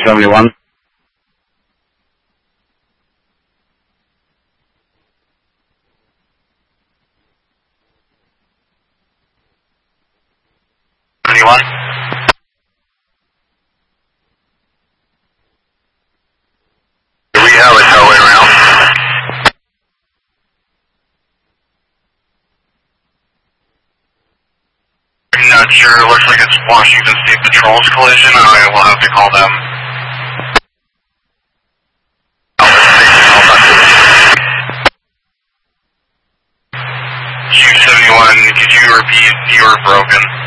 271. We have a towing around. I'm not sure. It looks like it's Washington State Patrol's collision. I will have to call them. 271, could you repeat? You were broken.